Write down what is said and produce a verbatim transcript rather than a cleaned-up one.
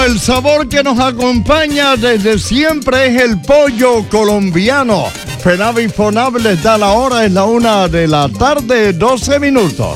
el sabor que nos acompaña desde siempre es el pollo colombiano. FENAVI Fonab les da la hora, es la una de la tarde, doce minutos.